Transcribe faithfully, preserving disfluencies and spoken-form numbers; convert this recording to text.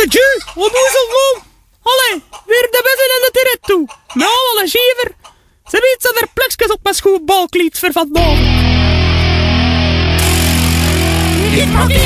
Tje, wat doe je zo? Allee, weer de bus in de terret toe. Nou, wel een schiever. Ze weet dat er plukjes op mijn schoenbalklied voor vandaag. Ik mag niet